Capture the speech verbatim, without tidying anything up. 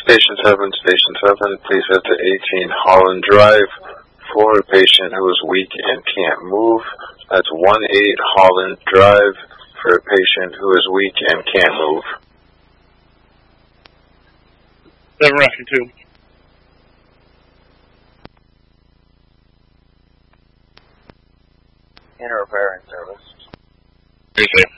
Patient seven, Station seven, please head to eighteen Holland Drive for a patient who is weak and can't move. That's one eight Holland Drive for a patient who is weak and can't move. seven Rescue two. In repair and service. Appreciate it.